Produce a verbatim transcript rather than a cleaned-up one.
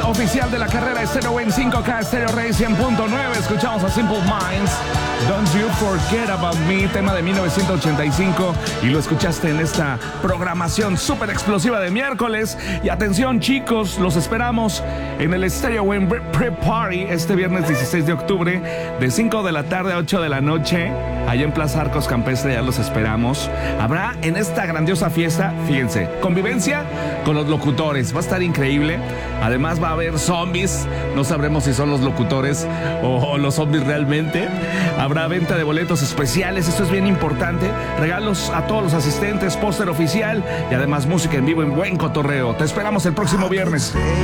oficial de la carrera Estéreo en cinco K, Estéreo Rey cien punto nueve. Escuchamos a Simple Minds, Don't You Forget About Me, tema de mil novecientos ochenta y cinco, y lo escuchaste en esta programación súper explosiva de miércoles. Y atención, chicos, los esperamos en el Estéreo Win Pre-Party este viernes dieciséis de octubre, de cinco de la tarde a ocho de la noche, allá en Plaza Arcos Campestre. Ya los esperamos. Habrá en esta grandiosa fiesta, fíjense, convivencia con los locutores, va a estar increíble. Además va a haber zombies, no sabremos si son los locutores o los zombies realmente. Habrá venta de boletos especiales, esto es bien importante, regalos a todos los asistentes, póster oficial y además música en vivo en buen cotorreo. Te esperamos el próximo viernes.